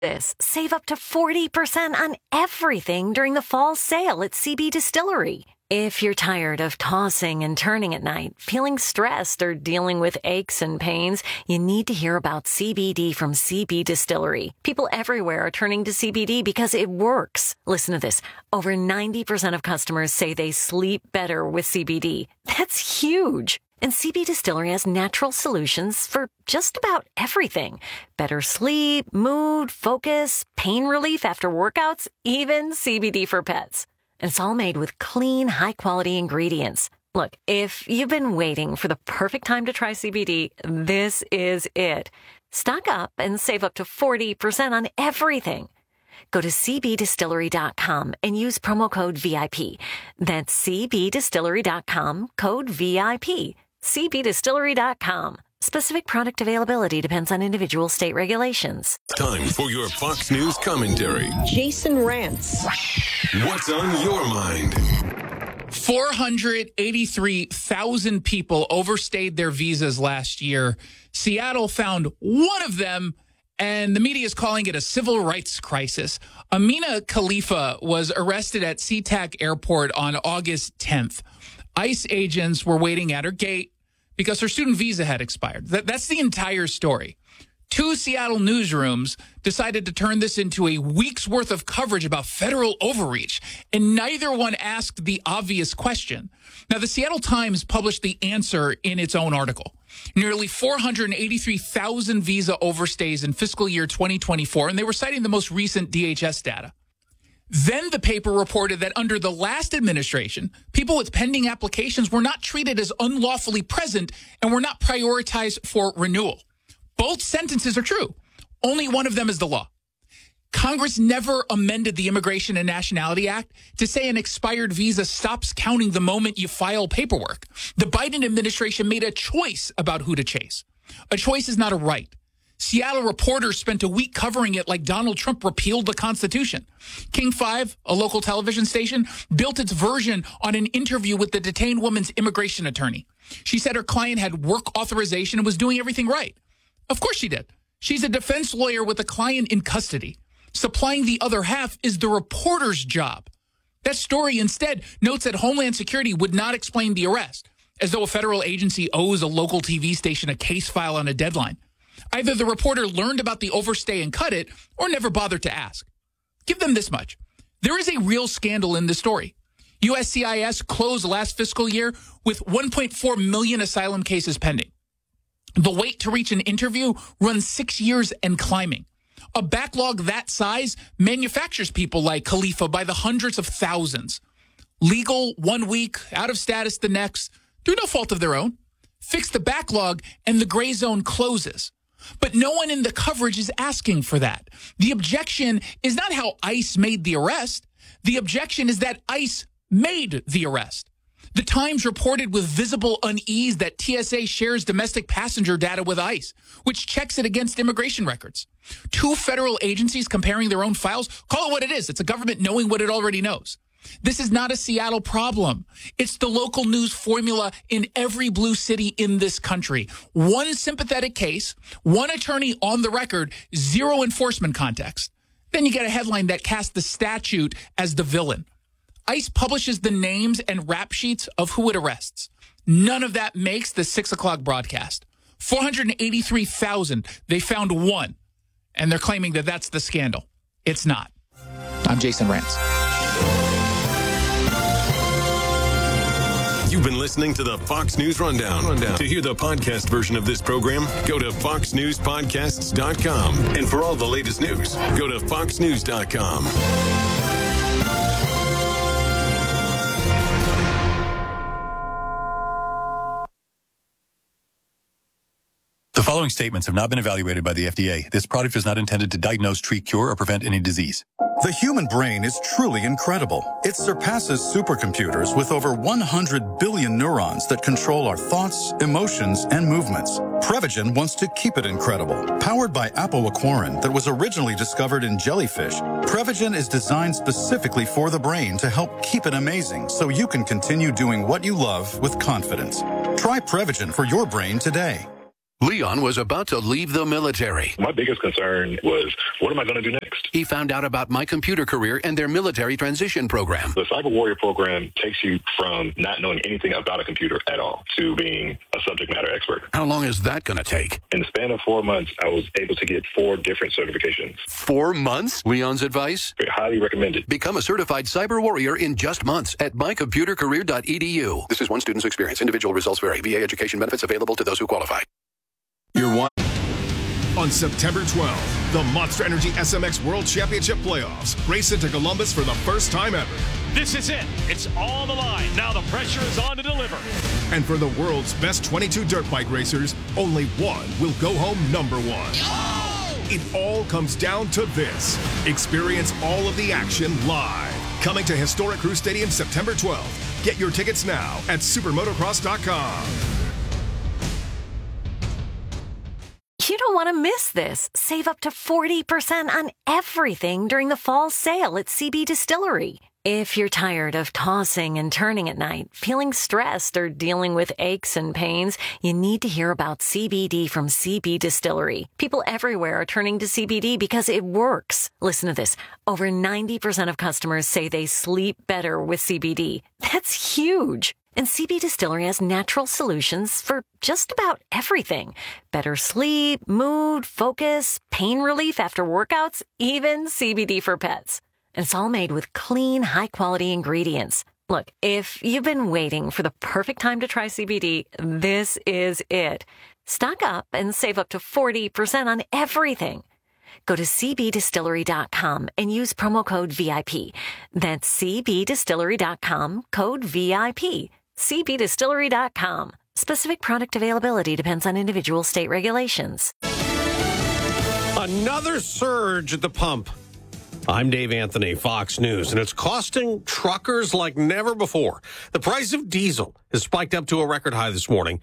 this. Save up to 40% on everything during the fall sale at CB Distillery. If you're tired of tossing and turning at night, feeling stressed, or dealing with aches and pains, you need to hear about CBD from CB Distillery. People everywhere are turning to CBD because it works. Listen to this. Over 90% of customers say they sleep better with CBD. That's huge. And CB Distillery has natural solutions for just about everything. Better sleep, mood, focus, pain relief after workouts, even CBD for pets. And it's all made with clean, high-quality ingredients. Look, if you've been waiting for the perfect time to try CBD, this is it. Stock up and save up to 40% on everything. Go to cbdistillery.com and use promo code VIP. That's cbdistillery.com, code VIP. cbdistillery.com. Specific product availability depends on individual state regulations. Time for your Fox News commentary. Jason Rants. What's on your mind? 483,000 people overstayed their visas last year. Seattle found one of them, and the media is calling it a civil rights crisis. Amina Khalifa was arrested at SeaTac Airport on August 10th. ICE agents were waiting at her gate because her student visa had expired. That's the entire story. Two Seattle newsrooms decided to turn this into a week's worth of coverage about federal overreach, and neither one asked the obvious question. Now, the Seattle Times published the answer in its own article. Nearly 483,000 visa overstays in fiscal year 2024, and they were citing the most recent DHS data. Then the paper reported that under the last administration, people with pending applications were not treated as unlawfully present and were not prioritized for renewal. Both sentences are true. Only one of them is the law. Congress never amended the Immigration and Nationality Act to say an expired visa stops counting the moment you file paperwork. The Biden administration made a choice about who to chase. A choice is not a right. Seattle reporters spent a week covering it like Donald Trump repealed the Constitution. King 5, a local television station, built its version on an interview with the detained woman's immigration attorney. She said her client had work authorization and was doing everything right. Of course she did. She's a defense lawyer with a client in custody. Supplying the other half is the reporter's job. That story instead notes that Homeland Security would not explain the arrest, as though a federal agency owes a local TV station a case file on a deadline. Either the reporter learned about the overstay and cut it, or never bothered to ask. Give them this much. There is a real scandal in this story. USCIS closed last fiscal year with 1.4 million asylum cases pending. The wait to reach an interview runs 6 years and climbing. A backlog that size manufactures people like Khalifa by the hundreds of thousands. Legal 1 week, out of status the next, through no fault of their own. Fix the backlog and the gray zone closes. But no one in the coverage is asking for that. The objection is not how ICE made the arrest. The objection is that ICE made the arrest. The Times reported with visible unease that TSA shares domestic passenger data with ICE, which checks it against immigration records. Two federal agencies comparing their own files. Call it what it is. It's a government knowing what it already knows. This is not a Seattle problem. It's the local news formula in every blue city in this country. One sympathetic case, one attorney on the record, zero enforcement context. Then you get a headline that casts the statute as the villain. ICE publishes the names and rap sheets of who it arrests. None of that makes the 6 o'clock broadcast. 483,000. They found one. And they're claiming that that's the scandal. It's not. I'm Jason Rants. You've been listening to the Fox News Rundown. To hear the podcast version of this program, go to foxnewspodcasts.com. And for all the latest news, go to foxnews.com. The following statements have not been evaluated by the FDA. This product is not intended to diagnose, treat, cure, or prevent any disease. The human brain is truly incredible. It surpasses supercomputers with over 100 billion neurons that control our thoughts, emotions, and movements. Prevagen wants to keep it incredible. Powered by apoaquarin that was originally discovered in jellyfish, Prevagen is designed specifically for the brain to help keep it amazing so you can continue doing what you love with confidence. Try Prevagen for your brain today. Leon was about to leave the military. My biggest concern was, what am I going to do next? He found out about My Computer Career and their military transition program. The Cyber Warrior program takes you from not knowing anything about a computer at all to being a subject matter expert. How long is that going to take? In the span of 4 months, I was able to get 4 different certifications. 4 months? Leon's advice? Highly recommended. Become a certified cyber warrior in just months at mycomputercareer.edu. This is one student's experience. Individual results vary. VA education benefits available to those who qualify. On September 12th, the Monster Energy SMX World Championship Playoffs race into Columbus for the first time ever. This is it. It's all the line. Now the pressure is on to deliver. And for the world's best 22 dirt bike racers, only one will go home number one. Oh! It all comes down to this. Experience all of the action live. Coming to Historic Crew Stadium September 12th. Get your tickets now at supermotocross.com. You don't want to miss this. Save up to 40% on everything during the fall sale at CB Distillery. If you're tired of tossing and turning at night, feeling stressed, or dealing with aches and pains, you need to hear about CBD from CB Distillery. People everywhere are turning to CBD because it works. Listen to this. Over 90% of customers say they sleep better with CBD. That's huge. And CB Distillery has natural solutions for just about everything. Better sleep, mood, focus, pain relief after workouts, even CBD for pets. And it's all made with clean, high-quality ingredients. Look, if you've been waiting for the perfect time to try CBD, this is it. Stock up and save up to 40% on everything. Go to cbdistillery.com and use promo code VIP. That's cbdistillery.com, code VIP. cbdistillery.com. Specific product availability depends on individual state regulations. Another surge at the pump. I'm Dave Anthony, Fox News, and it's costing truckers like never before. The price of diesel has spiked up to a record high this morning,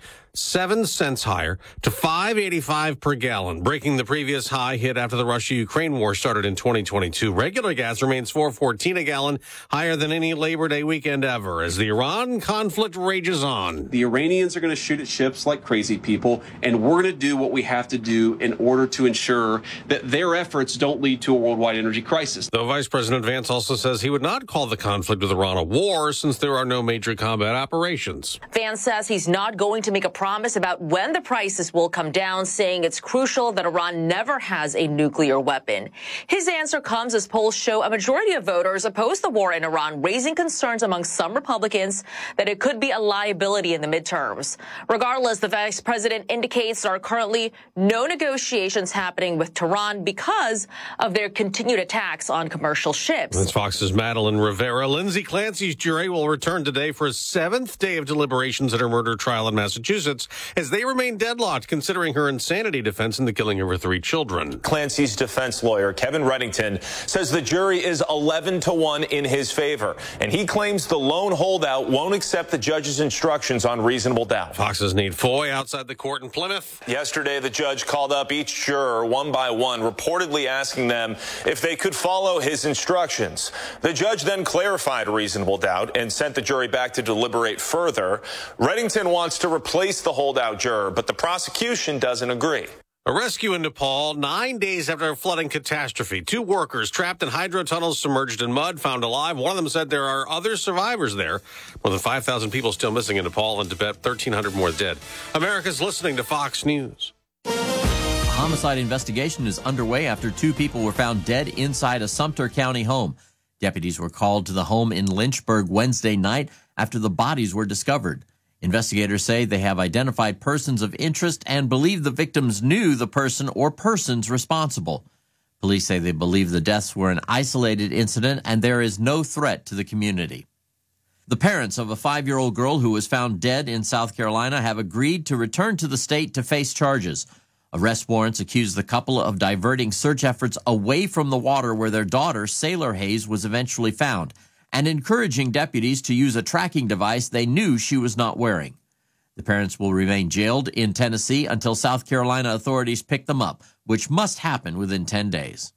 7 cents higher to $5.85 per gallon, breaking the previous high hit after the Russia-Ukraine war started in 2022. Regular gas remains $4.14 a gallon, higher than any Labor Day weekend ever, as the Iran conflict rages on. The Iranians are going to shoot at ships like crazy people, and we're going to do what we have to do in order to ensure that their efforts don't lead to a worldwide energy crisis. Though Vice President Vance also says he would not call the conflict with Iran a war, since there are no major combat operations. Vance says he's not going to make a promise about when the prices will come down, saying it's crucial that Iran never has a nuclear weapon. His answer comes as polls show a majority of voters oppose the war in Iran, raising concerns among some Republicans that it could be a liability in the midterms. Regardless, the vice president indicates there are currently no negotiations happening with Tehran because of their continued attacks on commercial ships. That's Fox's Madeline Rivera. Lindsay Clancy's jury will return today for a 7th day of deliberations at her murder trial in Massachusetts as they remain deadlocked, considering her insanity defense in the killing of her 3 children. Clancy's defense lawyer, Kevin Reddington, says the jury is 11-1 in his favor, and he claims the lone holdout won't accept the judge's instructions on reasonable doubt. Fox's Nate Foy outside the court in Plymouth. Yesterday, the judge called up each juror one by one, reportedly asking them if they could follow his instructions. The judge then clarified reasonable doubt and sent the jury back to deliberate further. Reddington wants to replace the holdout juror, but the prosecution doesn't agree. A rescue in Nepal 9 days after a flooding catastrophe. 2 workers trapped in hydro tunnels submerged in mud found alive. One of them said there are other survivors there. More than 5,000 people still missing in Nepal and Tibet, 1,300 more dead. America's listening to Fox News. A homicide investigation is underway after 2 people were found dead inside a Sumter County home. Deputies were called to the home in Lynchburg Wednesday night after the bodies were discovered. Investigators say they have identified persons of interest and believe the victims knew the person or persons responsible. Police say they believe the deaths were an isolated incident and there is no threat to the community. The parents of a 5-year-old girl who was found dead in South Carolina have agreed to return to the state to face charges. Arrest warrants accuse the couple of diverting search efforts away from the water where their daughter, Sailor Hayes, was eventually found, and encouraging deputies to use a tracking device they knew she was not wearing. The parents will remain jailed in Tennessee until South Carolina authorities pick them up, which must happen within 10 days.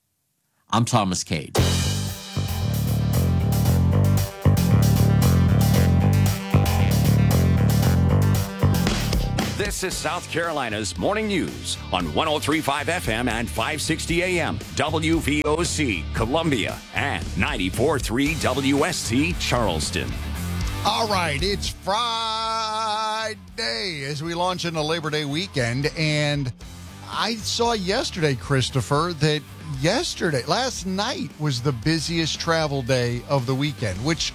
I'm Thomas Cade. This is South Carolina's Morning News on 103.5 FM and 560 AM, WVOC, Columbia, and 94.3 WST, Charleston. All right, it's Friday as we launch into Labor Day weekend, and I saw yesterday, Christopher, that last night was the busiest travel day of the weekend, which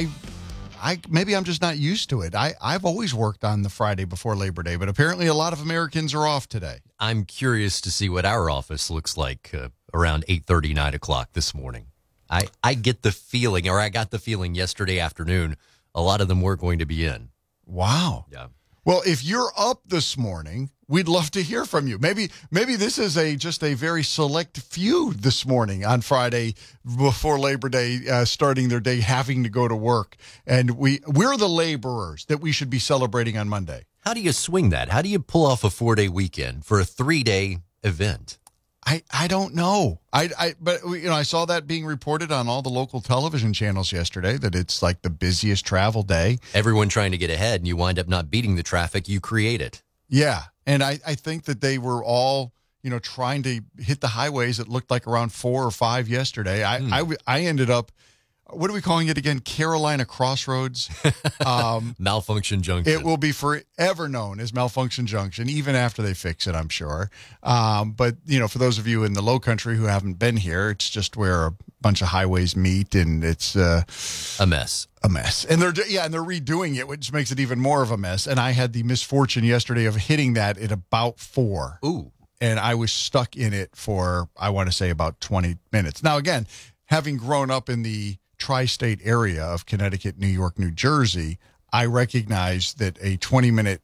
maybe I'm just not used to it. I've always worked on the Friday before Labor Day, but apparently a lot of Americans are off today. I'm curious to see what our office looks like around 8:30, 9 o'clock this morning. I get the feeling, or I got the feeling yesterday afternoon, a lot of them were going to be in. Wow. Yeah. Well, if you're up this morning, we'd love to hear from you. Maybe this is just a very select few this morning on Friday before Labor Day, starting their day, having to go to work. And we're the laborers that we should be celebrating on Monday. How do you swing that? How do you pull off a 4-day weekend for a 3-day event? I don't know. But I saw that being reported on all the local television channels yesterday, that it's like the busiest travel day. Everyone trying to get ahead, and you wind up not beating the traffic. You create it. Yeah. And I think that they were all, trying to hit the highways. It looked like around 4 or 5 yesterday. I ended up, what are we calling it again? Carolina Crossroads. Malfunction Junction. It will be forever known as Malfunction Junction, even after they fix it, I'm sure. But, for those of you in the Low Country who haven't been here, it's just where a bunch of highways meet, and it's a mess. A mess. And they're redoing it, which makes it even more of a mess. And I had the misfortune yesterday of hitting that at about 4. Ooh. And I was stuck in it for, I want to say, about 20 minutes. Now, again, having grown up in the tri-state area of Connecticut, New York, New Jersey, I recognize that a 20-minute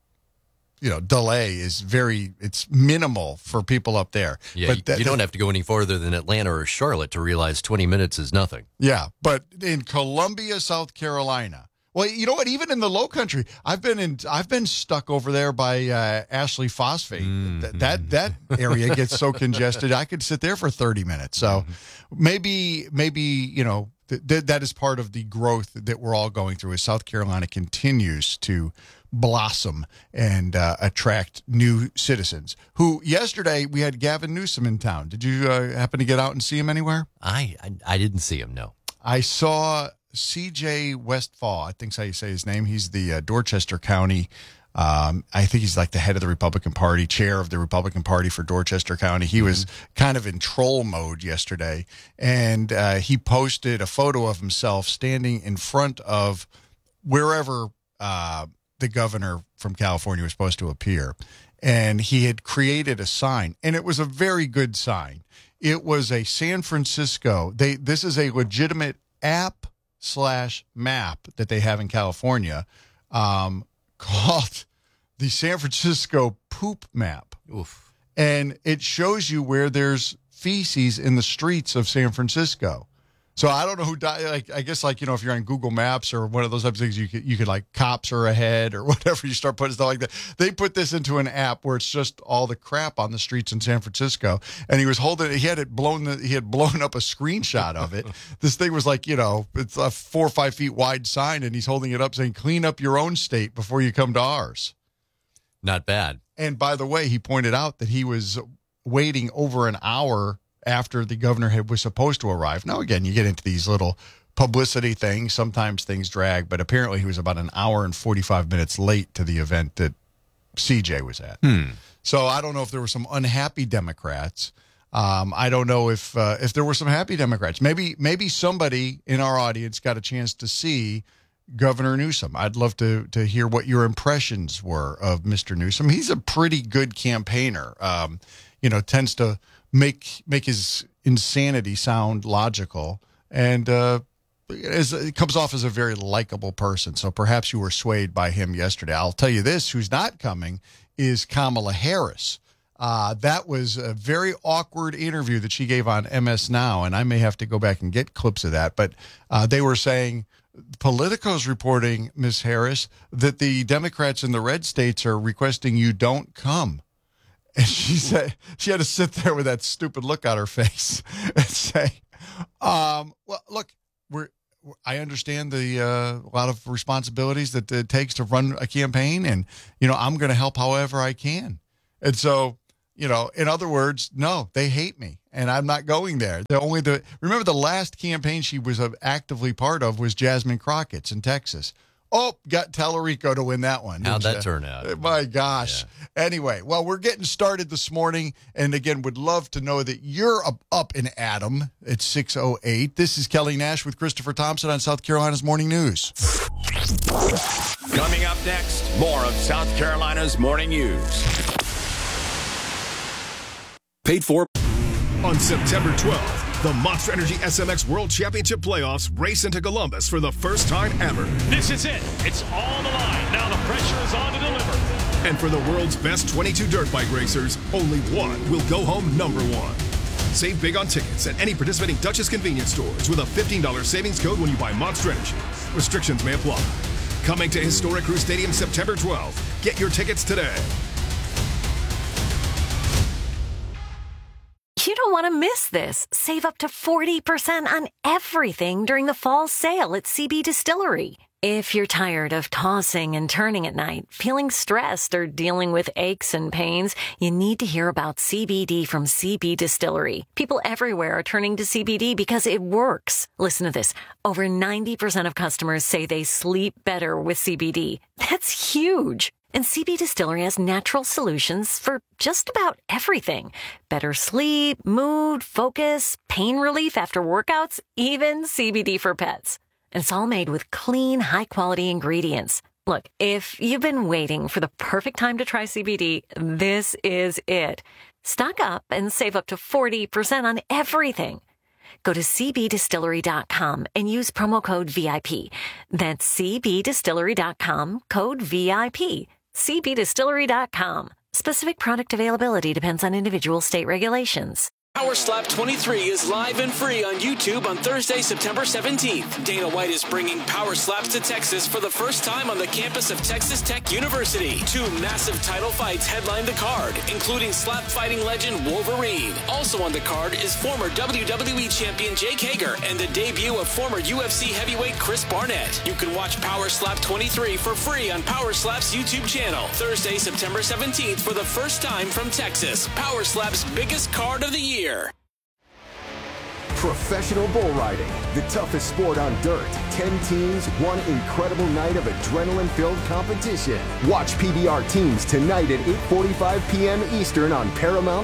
delay is it's minimal for people up there. Yeah, but you don't have to go any farther than Atlanta or Charlotte to realize 20 minutes is nothing. Yeah, but in Columbia, South Carolina, well, you know what? Even in the Low Country, I've been stuck over there by Ashley Phosphate. That area gets so congested, I could sit there for 30 minutes. So maybe that is part of the growth that we're all going through as South Carolina continues to blossom and attract new citizens. Who yesterday we had Gavin Newsom in town. Did you happen to get out and see him anywhere? I didn't see him. No. I saw C.J. Westfall. I think's how you say his name. He's the Dorchester County. I think he's like the head of the Republican Party, chair of the Republican Party for Dorchester County. He was kind of in troll mode yesterday, and he posted a photo of himself standing in front of wherever the governor from California was supposed to appear. And he had created a sign, and it was a very good sign. It was a San Francisco. This is a legitimate app/map that they have in California, called the San Francisco Poop Map. Oof. And it shows you where there's feces in the streets of San Francisco. So I don't know who I guess, if you're on Google Maps or one of those types of things, you could like cops are ahead or whatever, you start putting stuff like that. They put this into an app where it's just all the crap on the streets in San Francisco. And he was holding it, he had blown up a screenshot of it. This thing was like, it's a 4 or 5 feet wide sign, and he's holding it up saying, "Clean up your own state before you come to ours." Not bad. And by the way, he pointed out that he was waiting over an hour after the governor was supposed to arrive. Now, again, you get into these little publicity things. Sometimes things drag, but apparently he was about an hour and 45 minutes late to the event that CJ was at. So I don't know if there were some unhappy Democrats. I don't know if there were some happy Democrats. Maybe somebody in our audience got a chance to see Governor Newsom. I'd love to hear what your impressions were of Mr. Newsom. He's a pretty good campaigner. Tends to make his insanity sound logical, and it comes off as a very likable person. So perhaps you were swayed by him yesterday. I'll tell you this, who's not coming is Kamala Harris. That was a very awkward interview that she gave on MS Now, and I may have to go back and get clips of that. But they were saying, Politico's reporting, Ms. Harris, that the Democrats in the red states are requesting you don't come. And she said she had to sit there with that stupid look on her face and say, well, look, I understand a lot of responsibilities that it takes to run a campaign, and I'm going to help however I can. And so, in other words, no, they hate me, and I'm not going there. Remember the last campaign she was actively part of was Jasmine Crockett's in Texas. Oh, got Tellerico to win that one. How'd that turn out? My gosh. Yeah. Anyway, well, we're getting started this morning, and again, would love to know that you're up in Adam at 6:08. This is Kelly Nash with Christopher Thompson on South Carolina's Morning News. Coming up next, more of South Carolina's Morning News. Paid for. On September 12th, the Monster Energy SMX World Championship Playoffs race into Columbus for the first time ever. This is it. It's all on the line. Now the pressure is on to deliver. And for the world's best 22 dirt bike racers, only one will go home number one. Save big on tickets at any participating Duchess convenience stores with a $15 savings code when you buy Monster Energy. Restrictions may apply. Coming to Historic Crew Stadium September 12th. Get your tickets today. You don't want to miss this. Save up to 40% on everything during the fall sale at CB Distillery. If you're tired of tossing and turning at night, feeling stressed, or dealing with aches and pains, you need to hear about CBD from CB Distillery. People everywhere are turning to CBD because it works. Listen to this. Over 90% of customers say they sleep better with CBD. That's huge. And CB Distillery has natural solutions for just about everything. Better sleep, mood, focus, pain relief after workouts, even CBD for pets. And it's all made with clean, high-quality ingredients. Look, if you've been waiting for the perfect time to try CBD, this is it. Stock up and save up to 40% on everything. Go to cbdistillery.com and use promo code VIP. That's cbdistillery.com, code VIP. cbdistillery.com. Specific product availability depends on individual state regulations. Power Slap 23 is live and free on YouTube on Thursday, September 17th. Dana White is bringing Power Slaps to Texas for the first time on the campus of Texas Tech University. 2 massive title fights headline the card, including slap fighting legend Wolverine. Also on the card is former WWE champion Jake Hager and the debut of former UFC heavyweight Chris Barnett. You can watch Power Slap 23 for free on Power Slap's YouTube channel. Thursday, September 17th for the first time from Texas. Power Slap's biggest card of the year. Professional bull riding, the toughest sport on dirt. 10 teams, one incredible night of adrenaline-filled competition. Watch PBR teams tonight at 8:45 p.m. Eastern on Paramount+.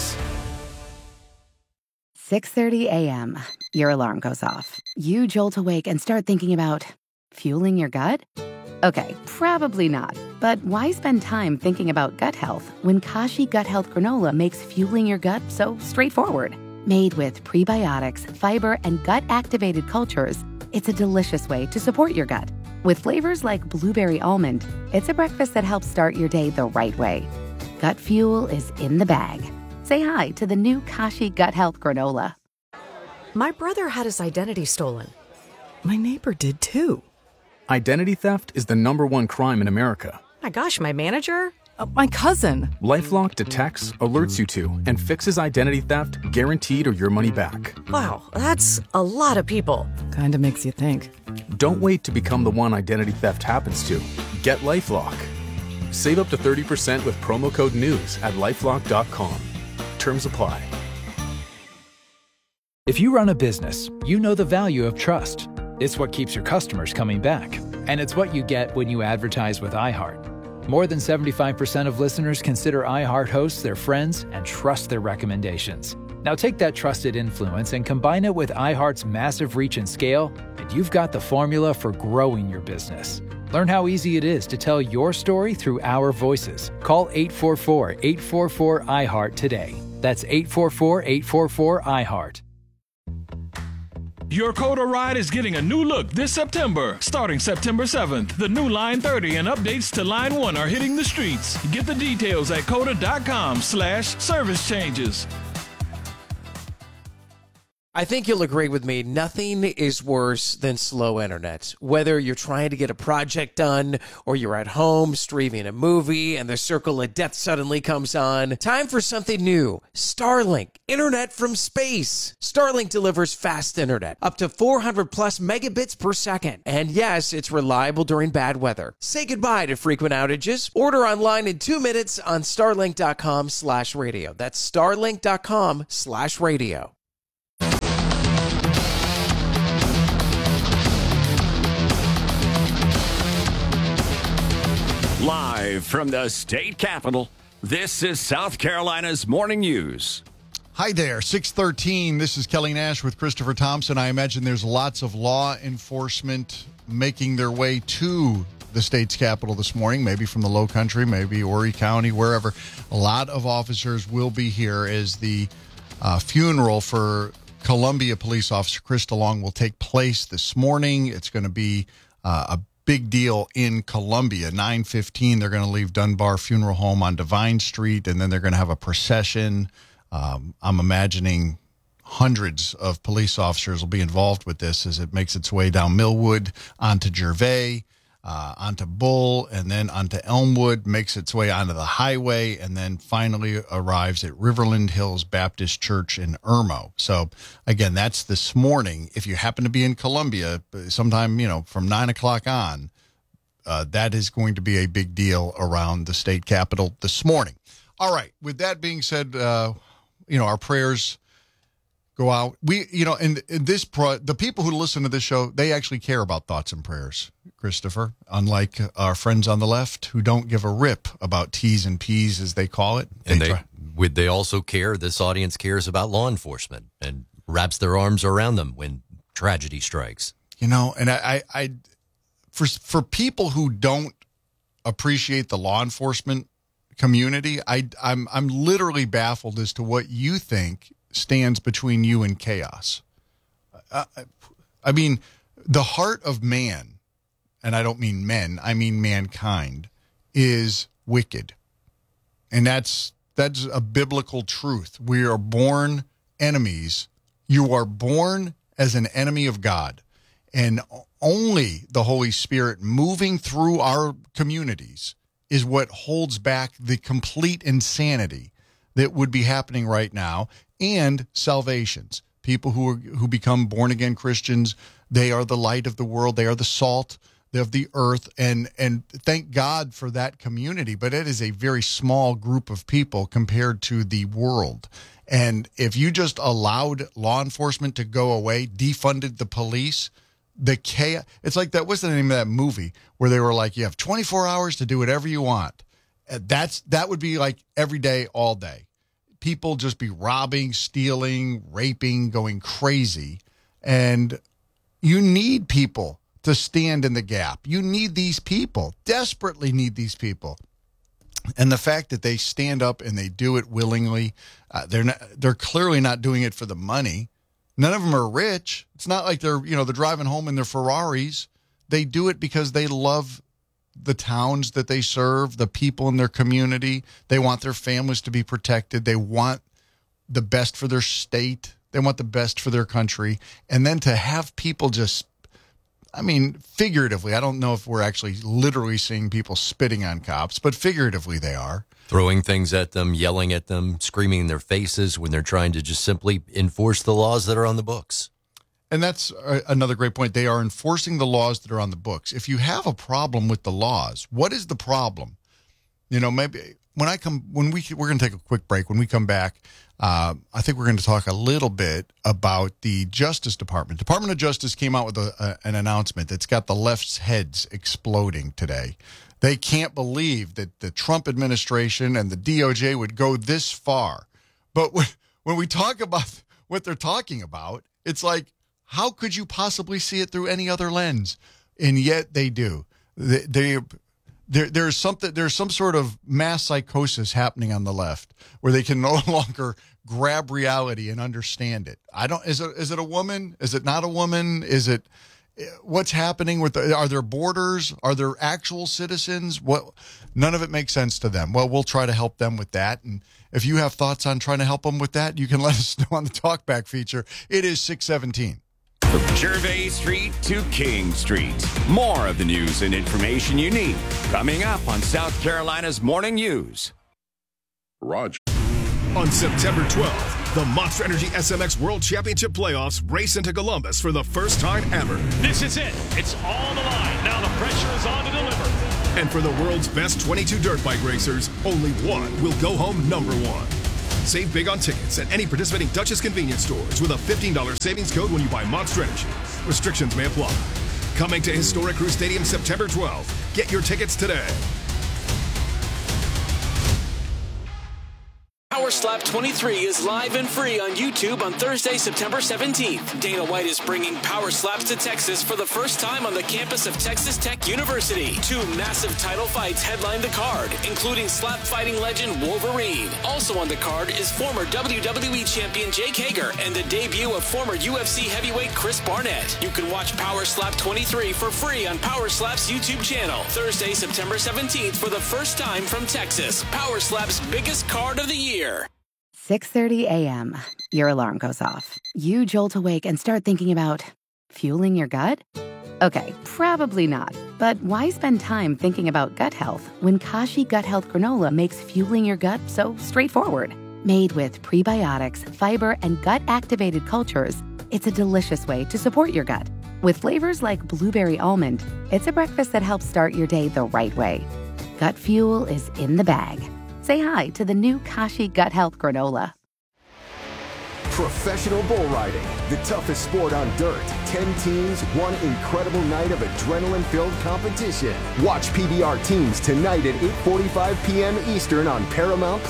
6:30 a.m. Your alarm goes off. You jolt awake and start thinking about fueling your gut? Okay, probably not. But why spend time thinking about gut health when Kashi Gut Health Granola makes fueling your gut so straightforward? Made with prebiotics, fiber, and gut-activated cultures, it's a delicious way to support your gut. With flavors like blueberry almond, it's a breakfast that helps start your day the right way. Gut fuel is in the bag. Say hi to the new Kashi Gut Health Granola. My brother had his identity stolen. My neighbor did too. Identity theft is the #1 crime in America. My gosh, my manager? My cousin. LifeLock detects, alerts you to, and fixes identity theft guaranteed or your money back. Wow, that's a lot of people. Kinda makes you think. Don't wait to become the one identity theft happens to. Get LifeLock. Save up to 30% with promo code NEWS at LifeLock.com. Terms apply. If you run a business, you know the value of trust. It's what keeps your customers coming back. And it's what you get when you advertise with iHeart. More than 75% of listeners consider iHeart hosts their friends and trust their recommendations. Now take that trusted influence and combine it with iHeart's massive reach and scale, and you've got the formula for growing your business. Learn how easy it is to tell your story through our voices. Call 844-844-iHeart today. That's 844-844-iHeart. Your COTA ride is getting a new look this September. Starting September 7th, the new Line 30 and updates to Line 1 are hitting the streets. Get the details at COTA.com/service changes. I think you'll agree with me. Nothing is worse than slow internet. Whether you're trying to get a project done or you're at home streaming a movie and the circle of death suddenly comes on. Time for something new. Starlink. Internet from space. Starlink delivers fast internet. Up to 400 plus megabits per second. And yes, it's reliable during bad weather. Say goodbye to frequent outages. Order online in 2 minutes on starlink.com/radio. That's starlink.com/radio. Live from the state capitol, this is South Carolina's Morning News. Hi there, 6:13. This is Kelly Nash with Christopher Thompson. I imagine there's lots of law enforcement making their way to the state's capital this morning, maybe from the Low Country, maybe Horry County, wherever. A lot of officers will be here as the funeral for Columbia police officer Chris DeLong will take place this morning. It's going to be a big deal in Columbia. 9:15, they're going to leave Dunbar Funeral Home on Divine Street, and then they're going to have a procession. I'm imagining hundreds of police officers will be involved with this as it makes its way down Millwood, onto Gervais, onto Bull, and then onto Elmwood, makes its way onto the highway, and then finally arrives at Riverland Hills Baptist Church in Irmo. So, again, that's this morning. If you happen to be in Columbia, sometime, from 9 o'clock on, that is going to be a big deal around the state capitol this morning. All right. With that being said, our prayers go out. The people who listen to this show, they actually care about thoughts and prayers, Christopher, unlike our friends on the left who don't give a rip about T's and P's, as they call it. They also care, this audience cares about law enforcement and wraps their arms around them when tragedy strikes. And for people who don't appreciate the law enforcement community, I'm literally baffled as to what you think stands between you and chaos. I mean, the heart of man, and I don't mean men, I mean mankind, is wicked. And that's a biblical truth. We are born enemies. You are born as an enemy of God. And only the Holy Spirit moving through our communities is what holds back the complete insanity that would be happening right now, and salvations. People who become born-again Christians, they are the light of the world. They are the salt of the earth, and thank God for that community. But it is a very small group of people compared to the world. And if you just allowed law enforcement to go away, defunded the police, the chaos, it's like that. What's the name of that movie where they were like, you have 24 hours to do whatever you want? That would be like every day, all day. People just be robbing, stealing, raping, going crazy. And you need people to stand in the gap. You need these people, desperately need these people. And the fact that they stand up and they do it willingly, they're clearly not doing it for the money. None of them are rich. It's not like they're driving home in their Ferraris. They do it because they love the towns that they serve, the people in their community. They want their families to be protected. They want the best for their state. They want the best for their country. And then to have people figuratively, I don't know if we're actually literally seeing people spitting on cops, but figuratively they are. Throwing things at them, yelling at them, screaming in their faces when they're trying to just simply enforce the laws that are on the books. And that's another great point. They are enforcing the laws that are on the books. If you have a problem with the laws, what is the problem? Maybe we're going to take a quick break. When we come back, I think we're going to talk a little bit about the Justice Department. Department of Justice came out with an announcement that's got the left's heads exploding today. They can't believe that the Trump administration and the DOJ would go this far. But when we talk about what they're talking about, it's like, how could you possibly see it through any other lens? And yet they do. There's some sort of mass psychosis happening on the left where they can no longer grab reality and understand it. Is it a woman? Is it not a woman? what's happening with are there borders? Are there actual citizens? None of it makes sense to them. Well, we'll try to help them with that. And if you have thoughts on trying to help them with that, you can let us know on the Talkback feature. It is 617. From Gervais Street to King Street. More of the news and information you need coming up on South Carolina's Morning News. Roger. On September 12th, the Monster Energy SMX World Championship Playoffs race into Columbus for the first time ever. This is it. It's all on the line. Now the pressure is on to deliver. And for the world's best 22 dirt bike racers, only one will go home number one. Save big on tickets at any participating Dutchess convenience stores with a $15 savings code when you buy Monster Energy. Restrictions may apply. Coming to Historic Crew Stadium September 12th. Get your tickets today. Power Slap 23 is live and free on YouTube on Thursday, September 17th. Dana White is bringing Power Slaps to Texas for the first time on the campus of Texas Tech University. 2 massive title fights headline the card, including slap fighting legend Wolverine. Also on the card is former WWE champion Jake Hager and the debut of former UFC heavyweight Chris Barnett. You can watch Power Slap 23 for free on Power Slap's YouTube channel. Thursday, September 17th for the first time from Texas. Power Slap's biggest card of the year. 6:30 a.m. Your alarm goes off. You jolt awake and start thinking about fueling your gut? Okay, probably not. But why spend time thinking about gut health when Kashi Gut Health Granola makes fueling your gut so straightforward? Made with prebiotics, fiber, and gut-activated cultures, it's a delicious way to support your gut. With flavors like blueberry almond, it's a breakfast that helps start your day the right way. Gut fuel is in the bag. Say hi to the new Kashi Gut Health Granola. Professional bull riding, the toughest sport on dirt. 10 teams, one incredible night of adrenaline-filled competition. Watch PBR teams tonight at 8:45 p.m. Eastern on Paramount+.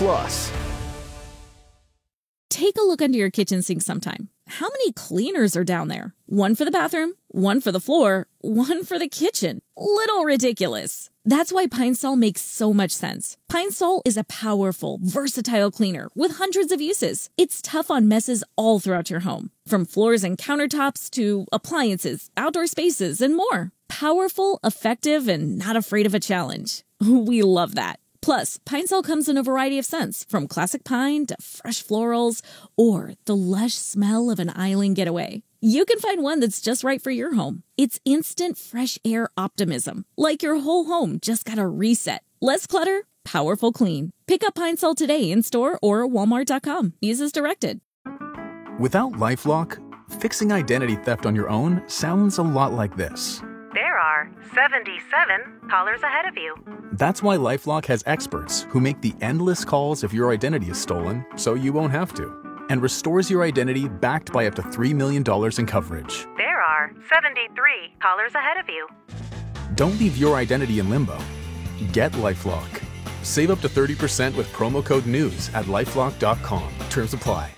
Take a look under your kitchen sink sometime. How many cleaners are down there? One for the bathroom, one for the floor, one for the kitchen. Little ridiculous. That's why Pine Sol makes so much sense. Pine Sol is a powerful, versatile cleaner with hundreds of uses. It's tough on messes all throughout your home, from floors and countertops to appliances, outdoor spaces, and more. Powerful, effective, and not afraid of a challenge. We love that. Plus, Pine Sol comes in a variety of scents, from classic pine to fresh florals, or the lush smell of an island getaway. You can find one that's just right for your home. It's instant fresh air optimism, like your whole home just got a reset. Less clutter, powerful clean. Pick up Pine Sol today in store or Walmart.com. Use as directed. Without LifeLock, fixing identity theft on your own sounds a lot like this. There are 77 callers ahead of you. That's why LifeLock has experts who make the endless calls if your identity is stolen, so you won't have to, and restores your identity backed by up to $3 million in coverage. There are 73 callers ahead of you. Don't leave your identity in limbo. Get LifeLock. Save up to 30% with promo code NEWS at LifeLock.com. Terms apply.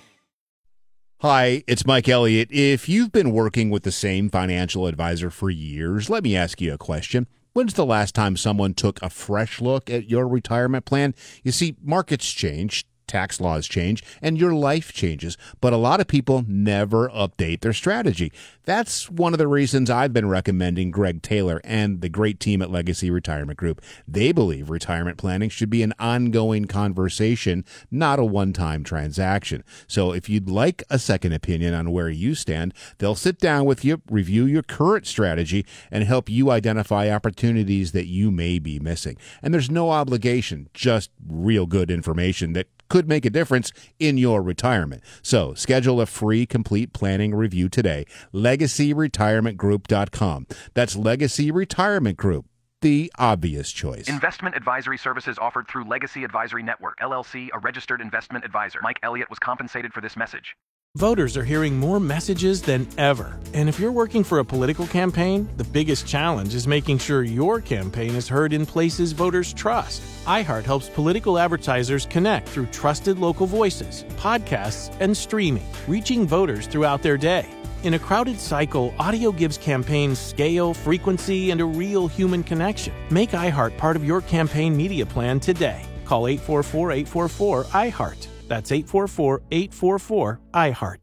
Hi, it's Mike Elliott. If you've been working with the same financial advisor for years, let me ask you a question. When's the last time someone took a fresh look at your retirement plan? You see, markets change, tax laws change, and your life changes, but a lot of people never update their strategy. That's one of the reasons I've been recommending Greg Taylor and the great team at Legacy Retirement Group. They believe retirement planning should be an ongoing conversation, not a one-time transaction. So if you'd like a second opinion on where you stand, they'll sit down with you, review your current strategy, and help you identify opportunities that you may be missing. And there's no obligation, just real good information that could make a difference in your retirement. So schedule a free complete planning review today. LegacyRetirementGroup.com. That's Legacy Retirement Group, the obvious choice. Investment advisory services offered through Legacy Advisory Network, LLC, a registered investment advisor. Mike Elliott was compensated for this message. Voters are hearing more messages than ever. And if you're working for a political campaign, the biggest challenge is making sure your campaign is heard in places voters trust. iHeart helps political advertisers connect through trusted local voices, podcasts, and streaming, reaching voters throughout their day. In a crowded cycle, audio gives campaigns scale, frequency, and a real human connection. Make iHeart part of your campaign media plan today. Call 844-844-iHeart. That's 844-844-iHeart.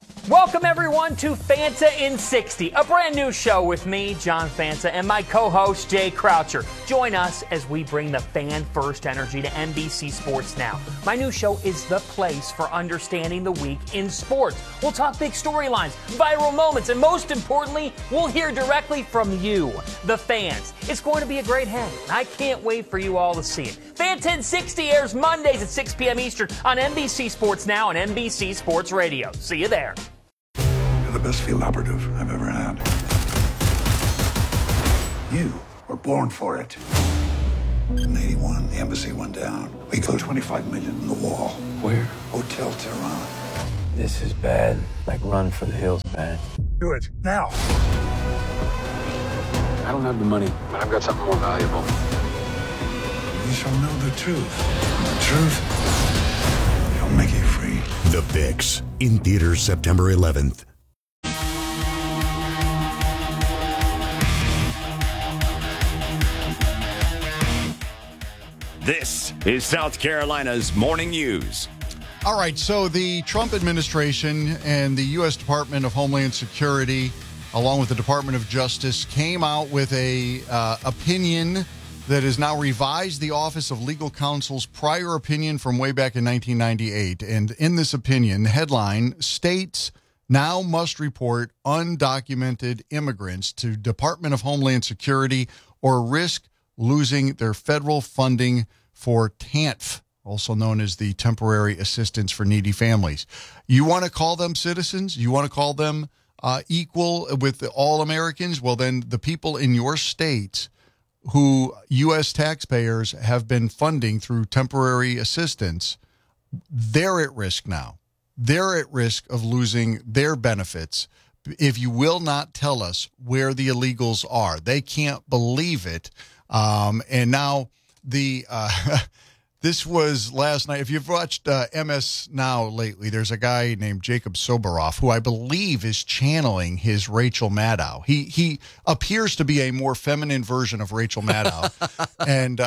Welcome, everyone, to Fanta in 60, a brand new show with me, John Fanta, and my co-host, Jay Croucher. Join us as we bring the fan-first energy to NBC Sports Now. My new show is the place for understanding the week in sports. We'll talk big storylines, viral moments, and most importantly, we'll hear directly from you, the fans. It's going to be a great hang. I can't wait for you all to see it. Fanta in 60 airs Mondays at 6 p.m. Eastern on NBC Sports Now and NBC Sports Radio. See you there. The best field operative I've ever had. You were born for it. In 81, the embassy went down. We put $25 million in the wall. Where? Hotel Tehran. This is bad. Like Run for the Hills bad. Do it, now. I don't have the money, but I've got something more valuable. You shall know the truth. And the truth shall make you free. The Fix, in theaters September 11th. This is South Carolina's Morning News. All right, so the Trump administration and the U.S. Department of Homeland Security, along with the Department of Justice, came out with a opinion that has now revised the Office of Legal Counsel's prior opinion from way back in 1998. And in this opinion, the headline, states now must report undocumented immigrants to Department of Homeland Security or risk losing their federal funding for TANF, also known as the Temporary Assistance for Needy Families. You want to call them citizens? You want to call them equal with all Americans? Well, then the people in your states who U.S. taxpayers have been funding through temporary assistance, they're at risk now. They're at risk of losing their benefits if you will not tell us where the illegals are. They can't believe it. And now this was last night. If you've watched MS Now lately, there's a guy named Jacob Soboroff who I believe is channeling his Rachel Maddow. He appears to be a more feminine version of Rachel Maddow. And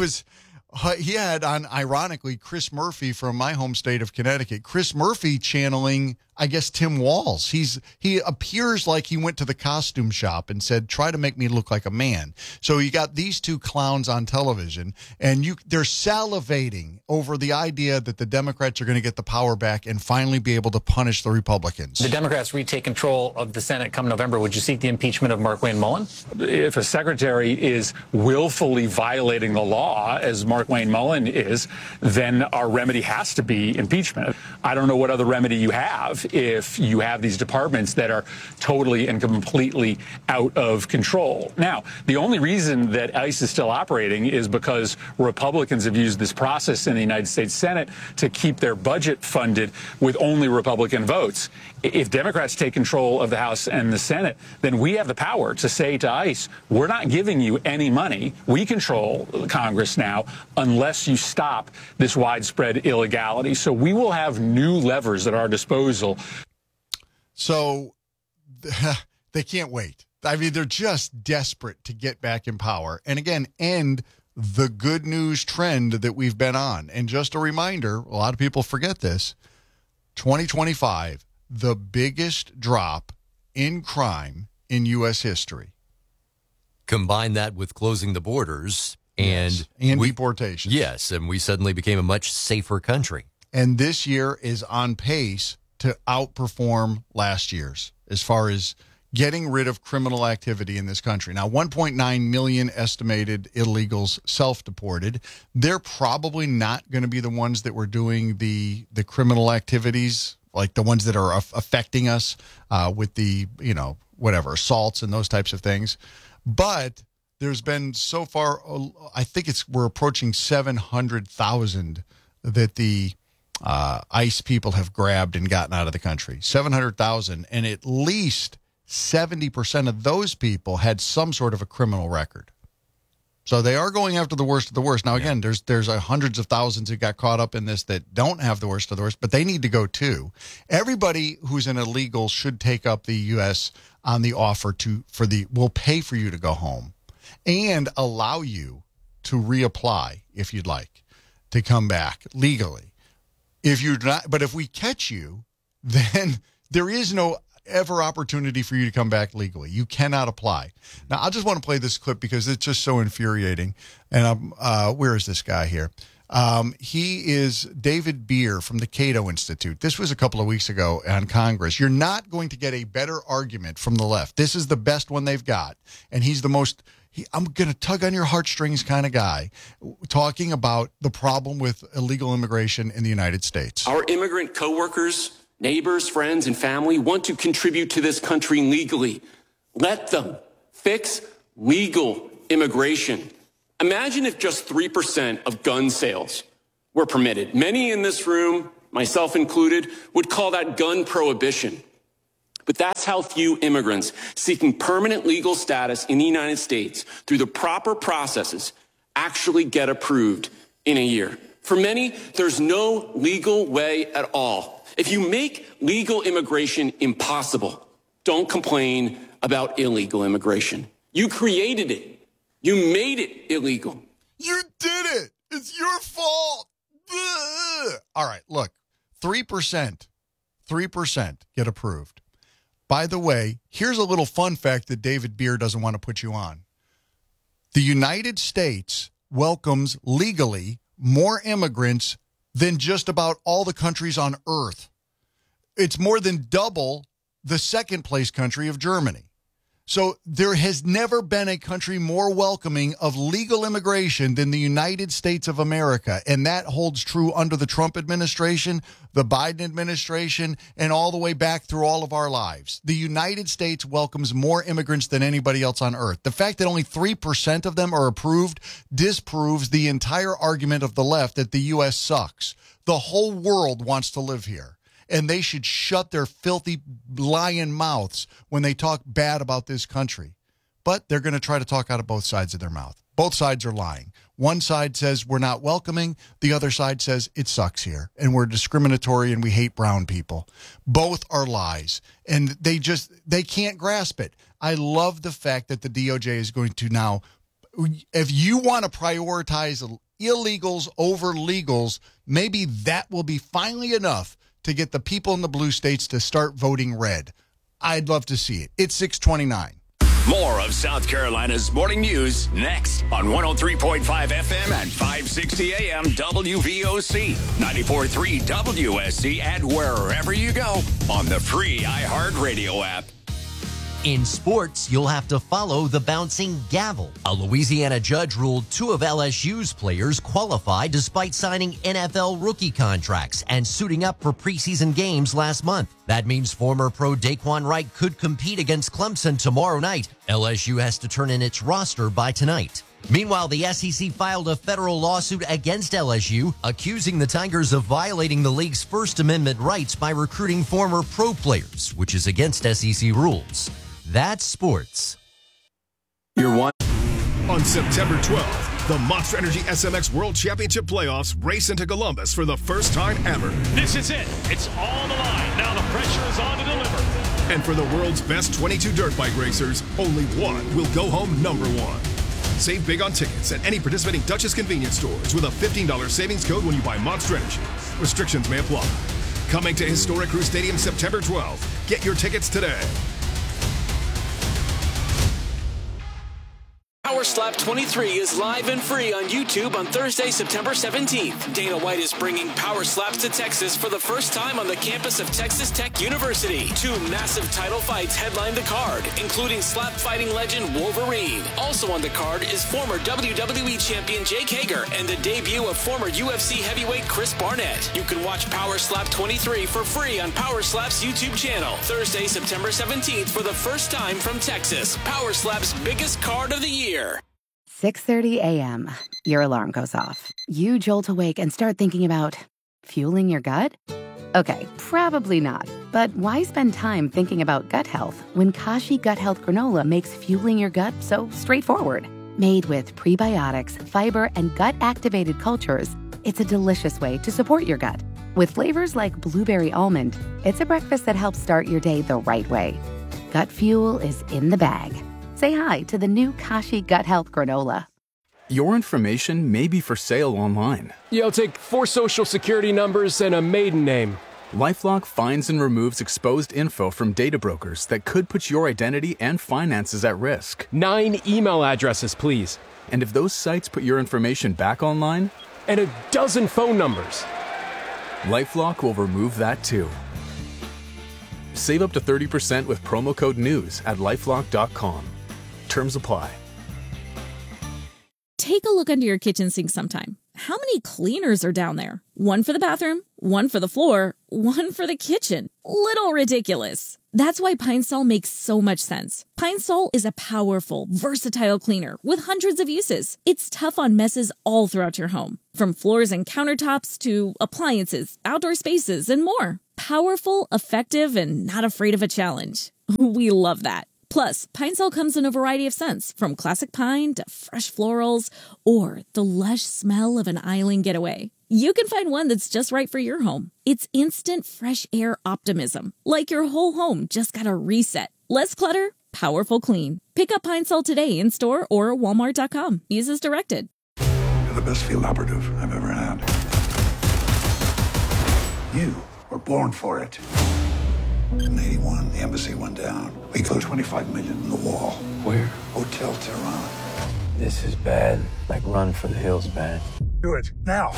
he had on, ironically, Chris Murphy from my home state of Connecticut. Chris Murphy channeling, I guess, Tim Walz. He appears like he went to the costume shop and said, try to make me look like a man. So you got these two clowns on television, and they're salivating over the idea that the Democrats are going to get the power back and finally be able to punish the Republicans. The Democrats retake control of the Senate come November. Would you seek the impeachment of Markwayne Mullin? If a secretary is willfully violating the law, as Markwayne Mullin is, then our remedy has to be impeachment. I don't know what other remedy you have if you have these departments that are totally and completely out of control. Now, the only reason that ICE is still operating is because Republicans have used this process in the United States Senate to keep their budget funded with only Republican votes. If Democrats take control of the House and the Senate, then we have the power to say to ICE, we're not giving you any money. We control Congress now unless you stop this widespread illegality. So we will have new levers at our disposal. So they can't wait. I mean, they're just desperate to get back in power. And again, end the good news trend that we've been on. And just a reminder, a lot of people forget this, 2025, the biggest drop in crime in U.S. history. Combine that with closing the borders and deportations. Yes, and we suddenly became a much safer country. And this year is on pace to outperform last year's as far as getting rid of criminal activity in this country. Now, 1.9 million estimated illegals self-deported. They're probably not going to be the ones that were doing the criminal activities, like the ones that are affecting us with the, assaults and those types of things. But there's been so far, I think we're approaching 700,000 that the ICE people have grabbed and gotten out of the country. 700,000, and at least 70% of those people had some sort of a criminal record. So they are going after the worst of the worst. Now, again, there's hundreds of thousands that got caught up in this that don't have the worst of the worst, but they need to go too. Everybody who's an illegal should take up the U.S. on the offer we'll pay for you to go home and allow you to reapply if you'd like to come back legally. If you're not, but if we catch you, then There is no ever opportunity for you to come back legally. You cannot apply. Now, I just want to play this clip because it's just so infuriating. And where is this guy here? He is David Beer from the Cato Institute. This was a couple of weeks ago on Congress. You're not going to get a better argument from the left. This is the best one they've got. And he's the most, I'm going to tug on your heartstrings kind of guy, talking about the problem with illegal immigration in the United States. Our immigrant coworkers, neighbors, friends, and family want to contribute to this country legally. Let them fix legal immigration. Imagine if just 3% of gun sales were permitted. Many in this room, myself included, would call that gun prohibition. But that's how few immigrants seeking permanent legal status in the United States through the proper processes actually get approved in a year. For many, there's no legal way at all. If you make legal immigration impossible, don't complain about illegal immigration. You created it. You made it illegal. You did it. It's your fault. All right, look, 3% get approved. By the way, here's a little fun fact that David Beer doesn't want to put you on. The United States welcomes legally more immigrants than just about all the countries on earth. It's more than double the second place country of Germany. So there has never been a country more welcoming of legal immigration than the United States of America. And that holds true under the Trump administration, the Biden administration, and all the way back through all of our lives. The United States welcomes more immigrants than anybody else on earth. The fact that only 3% of them are approved disproves the entire argument of the left that the U.S. sucks. The whole world wants to live here. And they should shut their filthy lying mouths when they talk bad about this country. But they're going to try to talk out of both sides of their mouth. Both sides are lying. One side says we're not welcoming. The other side says it sucks here and we're discriminatory and we hate brown people. Both are lies. And they can't grasp it. I love the fact that the DOJ is going to now, if you want to prioritize illegals over legals, maybe that will be finally enough to get the people in the blue states to start voting red. I'd love to see it. It's 6:29. More of South Carolina's morning news next on 103.5 FM and 560 AM WVOC, 94.3 WSC, and wherever you go on the free iHeartRadio app. In sports, you'll have to follow the bouncing gavel. A Louisiana judge ruled 2 of LSU's players qualified despite signing NFL rookie contracts and suiting up for preseason games last month. That means former pro Daquan Wright could compete against Clemson tomorrow night. LSU has to turn in its roster by tonight. Meanwhile, the SEC filed a federal lawsuit against LSU, accusing the Tigers of violating the league's First Amendment rights by recruiting former pro players, which is against SEC rules. That's sports. You're one. On September 12th, the Monster Energy SMX World Championship Playoffs race into Columbus for the first time ever. This is it. It's all the line. Now the pressure is on to deliver. And for the world's best 22 dirt bike racers, only one will go home number one. Save big on tickets at any participating Dutchess convenience stores with a $15 savings code when you buy Monster Energy. Restrictions may apply. Coming to Historic Crew Stadium September 12th. Get your tickets today. Power Slap 23 is live and free on YouTube on Thursday, September 17th. Dana White is bringing Power Slaps to Texas for the first time on the campus of Texas Tech University. 2 massive title fights headline the card, including slap fighting legend Wolverine. Also on the card is former WWE champion Jake Hager and the debut of former UFC heavyweight Chris Barnett. You can watch Power Slap 23 for free on Power Slap's YouTube channel. Thursday, September 17th for the first time from Texas. Power Slap's biggest card of the year. 6:30 a.m. Your alarm goes off. You jolt awake and start thinking about fueling your gut? Okay, probably not. But why spend time thinking about gut health when Kashi Gut Health Granola makes fueling your gut so straightforward? Made with prebiotics, fiber, and gut-activated cultures, it's a delicious way to support your gut. With flavors like blueberry almond, it's a breakfast that helps start your day the right way. Gut fuel is in the bag. Say hi to the new Kashi Gut Health Granola. Your information may be for sale online. Yeah, I'll take 4 social security numbers and a maiden name. LifeLock finds and removes exposed info from data brokers that could put your identity and finances at risk. 9 email addresses, please. And if those sites put your information back online? And a dozen phone numbers. LifeLock will remove that too. Save up to 30% with promo code NEWS at LifeLock.com. Terms apply. Take a look under your kitchen sink sometime. How many cleaners are down there? One for the bathroom, one for the floor, one for the kitchen. Little ridiculous. That's why Pine Sol makes so much sense. Pine Sol is a powerful, versatile cleaner with hundreds of uses. It's tough on messes all throughout your home, from floors and countertops to appliances, outdoor spaces, and more. Powerful, effective, and not afraid of a challenge. We love that. Plus, Pine Sol comes in a variety of scents, from classic pine to fresh florals, or the lush smell of an island getaway. You can find one that's just right for your home. It's instant fresh air optimism, like your whole home just got a reset. Less clutter, powerful clean. Pick up Pine Sol today in store or Walmart.com. Use as directed. You're the best field operative I've ever had. You were born for it. In 81, the embassy went down. We flew 25 million in the wall. Where? Hotel Tehran. This is bad. Like run for the hills bad. Do it, now.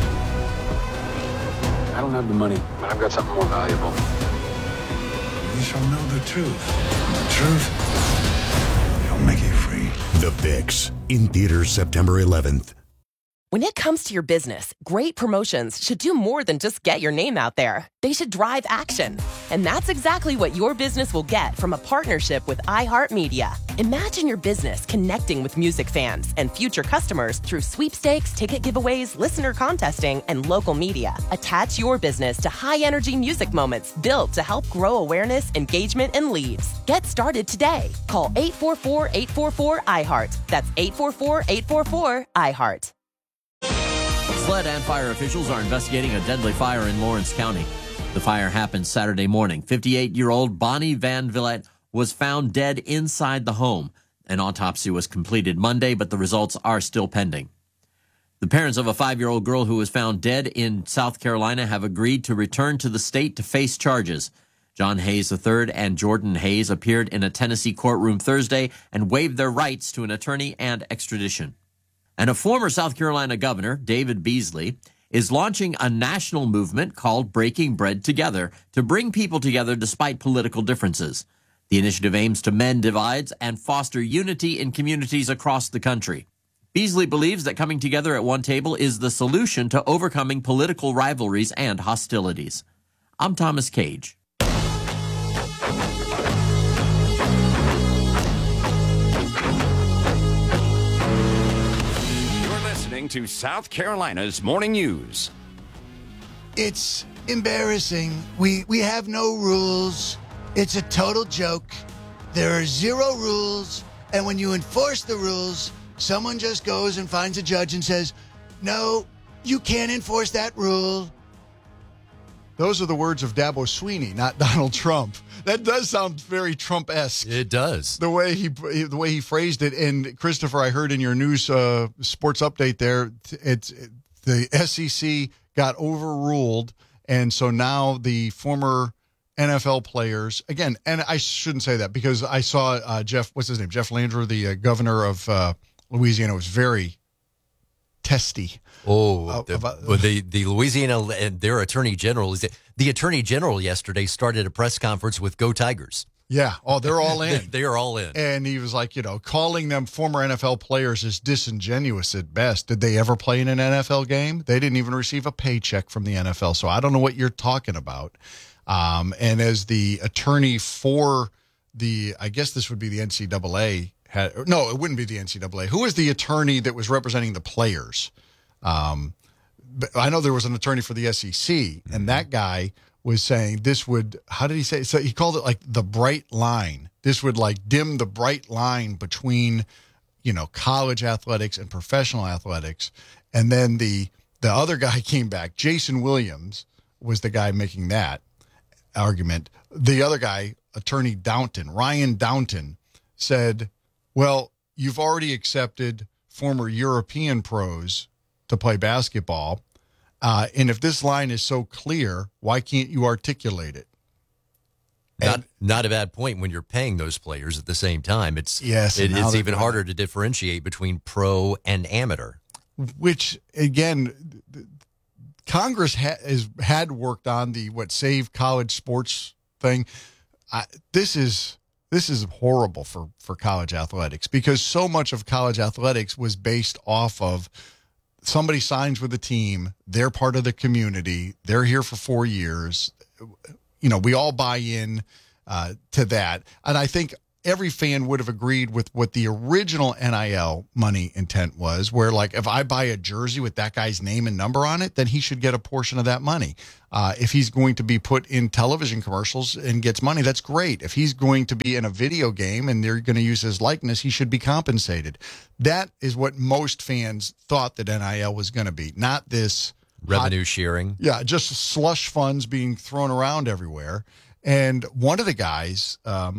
I don't have the money, but I've got something more valuable. You shall know the truth. And the truth shall make you free. The Fix, in theaters September 11th. When it comes to your business, great promotions should do more than just get your name out there. They should drive action. And that's exactly what your business will get from a partnership with iHeartMedia. Imagine your business connecting with music fans and future customers through sweepstakes, ticket giveaways, listener contesting, and local media. Attach your business to high-energy music moments built to help grow awareness, engagement, and leads. Get started today. Call 844-844-IHEART. That's 844-844-IHEART. SLED and fire officials are investigating a deadly fire in Lawrence County. The fire happened Saturday morning. 58-year-old Bonnie Van Villette was found dead inside the home. An autopsy was completed Monday, but the results are still pending. The parents of a 5-year-old girl who was found dead in South Carolina have agreed to return to the state to face charges. John Hayes III and Jordan Hayes appeared in a Tennessee courtroom Thursday and waived their rights to an attorney and extradition. And a former South Carolina governor, David Beasley, is launching a national movement called Breaking Bread Together to bring people together despite political differences. The initiative aims to mend divides and foster unity in communities across the country. Beasley believes that coming together at one table is the solution to overcoming political rivalries and hostilities. I'm Thomas Cage. To South Carolina's Morning News. It's embarrassing. We have no rules. It's a total joke. There are 0 rules, and when you enforce the rules, someone just goes and finds a judge and says, no, you can't enforce that rule. Those are the words of Dabo Sweeney, not Donald Trump. That does sound very Trump-esque. It does. The way he phrased it. And Christopher, I heard in your news sports update there, the SEC got overruled, and so now the former NFL players again. And I shouldn't say that because I saw Jeff Landry, the governor of Louisiana, was very testy. The Louisiana and their attorney general the attorney general yesterday started a press conference with Go Tigers. Yeah. Oh, they're all in. They are all in. And he was like, calling them former NFL players is disingenuous at best. Did they ever play in an NFL game? They didn't even receive a paycheck from the NFL. So I don't know what you're talking about. And as the attorney for I guess this would be the NCAA. No, it wouldn't be the NCAA. Who was the attorney that was representing the players? But I know there was an attorney for the SEC, and that guy was saying this would, how did he say? So he called it like the bright line. This would like dim the bright line between, college athletics and professional athletics. And then the other guy came back. Jason Williams was the guy making that argument. The other guy, attorney Ryan Downton, said, well, you've already accepted former European pros to play basketball. And if this line is so clear, why can't you articulate it? Not a bad point when you're paying those players at the same time. It's even harder to differentiate between pro and amateur. Which, again, Congress had worked on the Save College Sports thing. This is horrible for college athletics, because so much of college athletics was based off of somebody signs with a team, they're part of the community, they're here for 4 years. We all buy in to that. And I think every fan would have agreed with what the original NIL money intent was, where, like, if I buy a jersey with that guy's name and number on it, then he should get a portion of that money. If he's going to be put in television commercials and gets money, that's great. If he's going to be in a video game and they're going to use his likeness, he should be compensated. That is what most fans thought that NIL was going to be, not this revenue sharing. Yeah, just slush funds being thrown around everywhere. And one of the guys,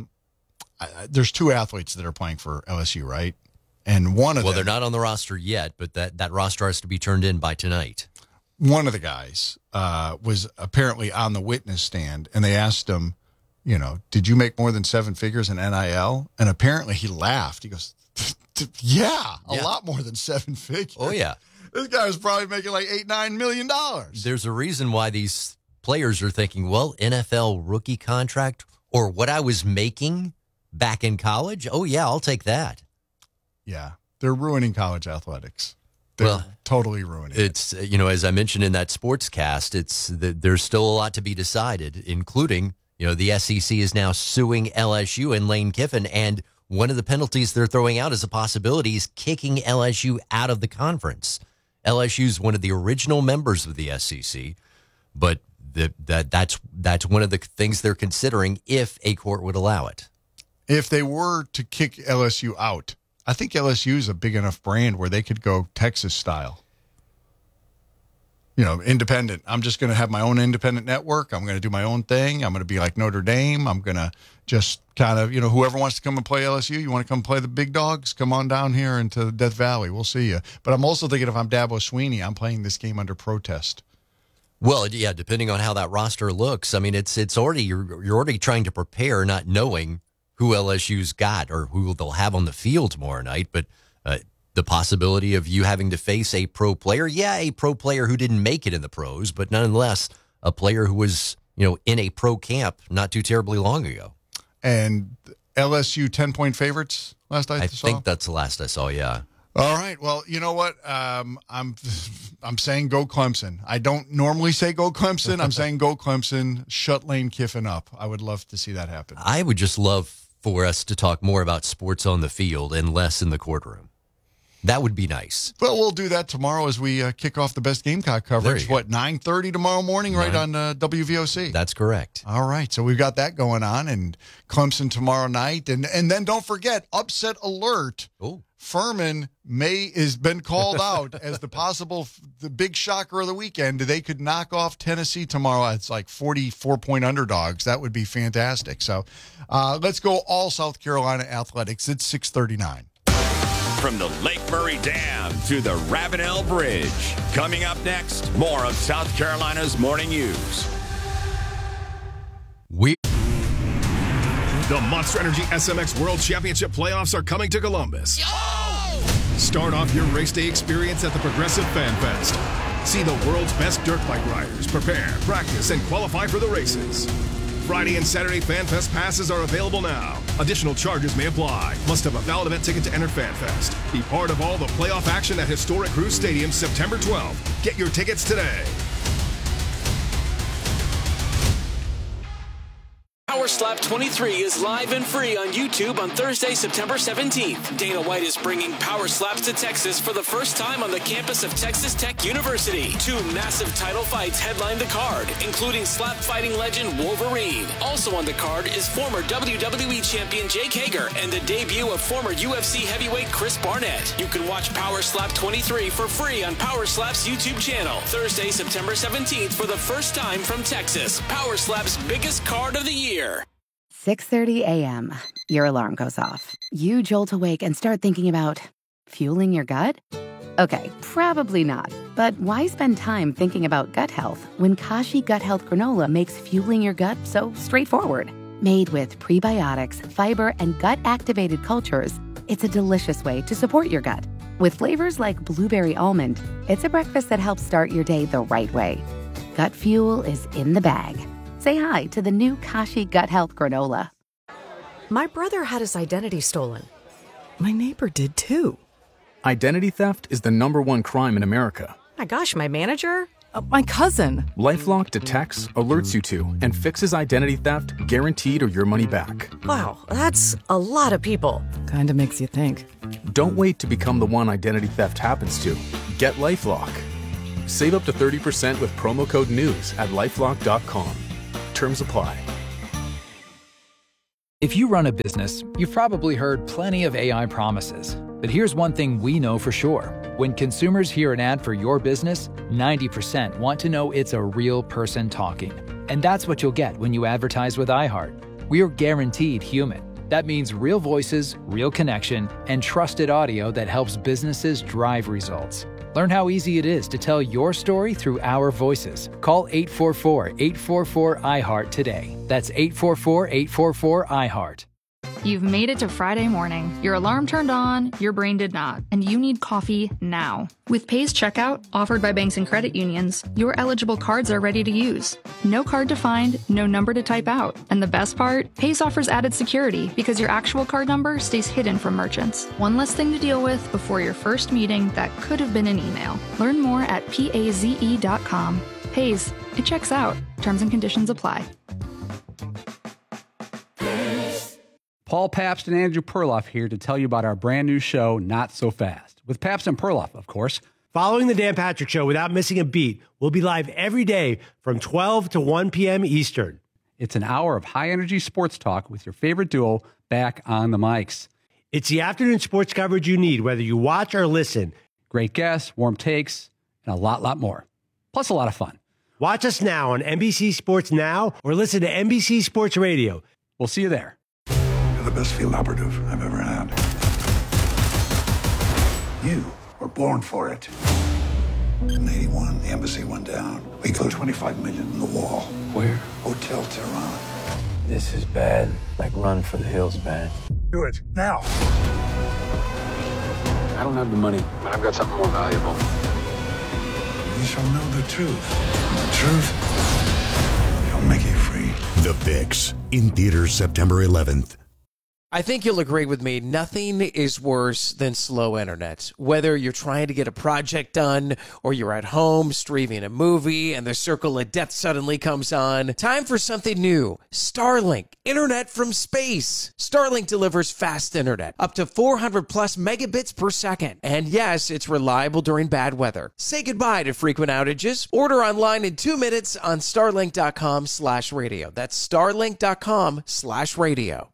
there's 2 athletes that are playing for LSU, right? And one of them, they're not on the roster yet, but that roster has to be turned in by tonight. One of the guys was apparently on the witness stand, and they asked him, did you make more than 7 figures in NIL? And apparently he laughed. He goes, yeah, a lot more than 7 figures. Oh, yeah. This guy was probably making like $8-9 million. There's a reason why these players are thinking, well, NFL rookie contract, or what I was making back in college. Oh, yeah, I'll take that. Yeah, they're ruining college athletics. They're totally ruining it. As I mentioned in that sports cast, there's still a lot to be decided, including, the SEC is now suing LSU and Lane Kiffin, and one of the penalties they're throwing out as a possibility is kicking LSU out of the conference. LSU is one of the original members of the SEC, but that's one of the things they're considering if a court would allow it. If they were to kick LSU out, I think LSU is a big enough brand where they could go Texas style. Independent. I'm just going to have my own independent network. I'm going to do my own thing. I'm going to be like Notre Dame. I'm going to just kind of, whoever wants to come and play LSU, you want to come play the big dogs, come on down here into Death Valley. We'll see you. But I'm also thinking, if I'm Dabo Swinney, I'm playing this game under protest. Well, yeah, depending on how that roster looks. I mean, it's already, you're already trying to prepare, not knowing who LSU's got or who they'll have on the field tomorrow night. But the possibility of you having to face a pro player, a pro player who didn't make it in the pros, but nonetheless, a player who was, in a pro camp not too terribly long ago. And LSU 10-point favorites last I saw? I think that's the last I saw, yeah. All right. Well, you know what? I'm saying go Clemson. I don't normally say go Clemson. I'm saying go Clemson. Shut Lane Kiffin up. I would love to see that happen. I would just love for us to talk more about sports on the field and less in the courtroom. That would be nice. Well, we'll do that tomorrow as we kick off the best Gamecock coverage. 9:30 tomorrow morning, right on WVOC? That's correct. All right. So we've got that going on, and Clemson tomorrow night. And then don't forget, upset alert. Oh. Furman has been called out as the big shocker of the weekend. They could knock off Tennessee tomorrow. It's like 44-point underdogs. That would be fantastic. So let's go all South Carolina athletics. It's 6:39. From the Lake Murray Dam to the Ravenel Bridge. Coming up next, more of South Carolina's Morning News. The Monster Energy SMX World Championship playoffs are coming to Columbus. Start off your race day experience at the Progressive Fan Fest. See the world's best dirt bike riders prepare, practice, and qualify for the races. Friday and Saturday Fan Fest passes are available now. Additional charges may apply. Must have a valid event ticket to enter Fan Fest. Be part of all the playoff action at historic Cruz Stadium September 12th. Get your tickets today. Power Slap 23 is live and free on YouTube on Thursday, September 17th. Dana White is bringing Power Slaps to Texas for the first time on the campus of Texas Tech University. 2 massive title fights headline the card, including slap fighting legend Wolverine. Also on the card is former WWE champion Jake Hager and the debut of former UFC heavyweight Chris Barnett. You can watch Power Slap 23 for free on Power Slap's YouTube channel. Thursday, September 17th for the first time from Texas. Power Slap's biggest card of the year. 6:30 a.m. Your alarm goes off. You jolt awake and start thinking about fueling your gut? Okay, probably not. But why spend time thinking about gut health when Kashi Gut Health Granola makes fueling your gut so straightforward? Made with prebiotics, fiber, and gut-activated cultures, it's a delicious way to support your gut. With flavors like blueberry almond, it's a breakfast that helps start your day the right way. Gut fuel is in the bag. Say hi to the new Kashi Gut Health Granola. My brother had his identity stolen. My neighbor did too. Identity theft is the #1 crime in America. My gosh, my manager? My cousin. LifeLock detects, alerts you to, and fixes identity theft guaranteed or your money back. Wow, that's a lot of people. Kinda makes you think. Don't wait to become the one identity theft happens to. Get LifeLock. Save up to 30% with promo code NEWS at LifeLock.com. Terms apply. If you run a business, you've probably heard plenty of AI promises. But here's one thing we know for sure. When consumers hear an ad for your business, 90% want to know it's a real person talking. And that's what you'll get when you advertise with iHeart. We're guaranteed human. That means real voices, real connection, and trusted audio that helps businesses drive results. Learn how easy it is to tell your story through our voices. Call 844-844-iHeart today. That's 844-844-iHeart. You've made it to Friday morning. Your alarm turned on, your brain did not, and you need coffee now. With Pace Checkout, offered by banks and credit unions, your eligible cards are ready to use. No card to find, no number to type out. And the best part? Pace offers added security because your actual card number stays hidden from merchants. One less thing to deal with before your first meeting that could have been an email. Learn more at paze.com. Pace, it checks out. Terms and conditions apply. Paul Pabst and Andrew Perloff here to tell you about our brand new show, Not So Fast, with Pabst and Perloff, of course. Following the Dan Patrick Show without missing a beat, we'll be live every day from 12 to 1 p.m. Eastern. It's an hour of high-energy sports talk with your favorite duo back on the mics. It's the afternoon sports coverage you need, whether you watch or listen. Great guests, warm takes, and a lot more. Plus a lot of fun. Watch us now on NBC Sports Now or listen to NBC Sports Radio. We'll see you there. The best field operative I've ever had. You were born for it. In 81, the embassy went down. We closed 25 million in the wall. Where? Hotel Tehran. This is bad. Like run for the hills, man. Do it, now. I don't have the money, but I've got something more valuable. You shall know the truth. And the truth shall make you free. The Fix, in theaters September 11th. I think you'll agree with me, nothing is worse than slow internet. Whether you're trying to get a project done or you're at home streaming a movie and the circle of death suddenly comes on, time for something new. Starlink, internet from space. Starlink delivers fast internet, up to 400 plus megabits per second. And yes, it's reliable during bad weather. Say goodbye to frequent outages. Order online in 2 minutes on starlink.com/radio. That's starlink.com/radio.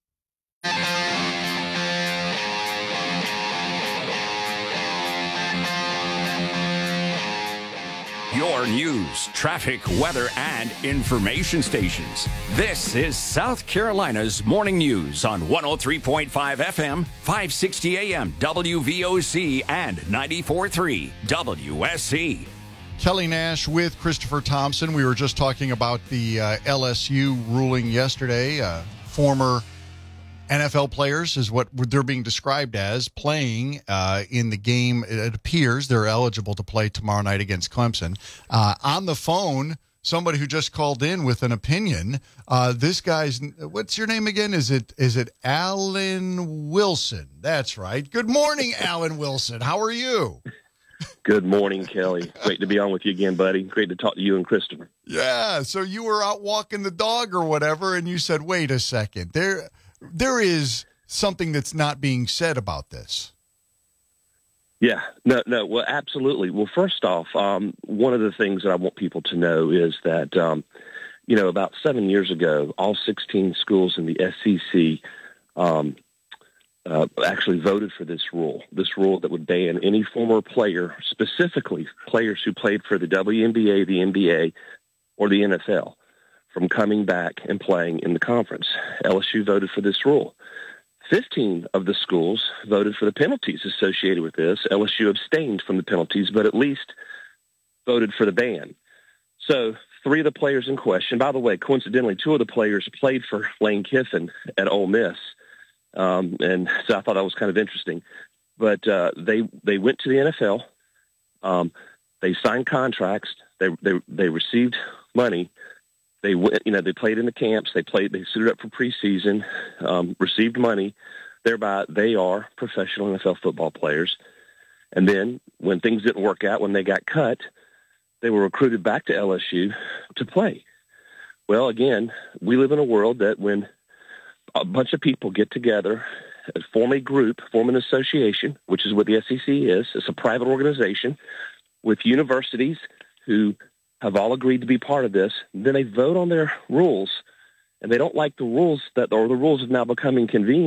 Your news, traffic, weather, and information stations. This is South Carolina's Morning News on 103.5 FM, 560 AM, WVOC, and 94.3 WSC. Kelly Nash with Christopher Thompson. We were just talking about the LSU ruling yesterday. Former NFL players is what they're being described as playing in the game. It appears they're eligible to play tomorrow night against Clemson. On the phone, somebody who just called in with an opinion. This guy's, what's your name again? Is it Alan Wilson? That's right. Good morning, Alan Wilson. How are you? Good morning, Kelly. Great to be on with you again, buddy. Great to talk to you and Christopher. Yeah, so you were out walking the dog or whatever, and you said, wait a second, there is something that's not being said about this. Yeah, no, well, absolutely. Well, first off, one of the things that I want people to know is that, about 7 years ago, all 16 schools in the SEC actually voted for this rule that would ban any former player, specifically players who played for the WNBA, the NBA, or the NFL, from coming back and playing in the conference. LSU voted for this rule. 15 of the schools voted for the penalties associated with this. LSU abstained from the penalties, but at least voted for the ban. So 3 of the players in question, by the way, coincidentally, 2 of the players played for Lane Kiffin at Ole Miss. And so I thought that was kind of interesting. But they went to the NFL. They signed contracts. They received money. They played in the camps. They suited up for preseason, received money. Thereby, they are professional NFL football players. And then when things didn't work out, when they got cut, they were recruited back to LSU to play. Well, again, we live in a world that when a bunch of people get together, form a group, form an association, which is what the SEC is. It's a private organization with universities who have all agreed to be part of this. Then they vote on their rules, and they don't like the rules or the rules have now become inconvenient.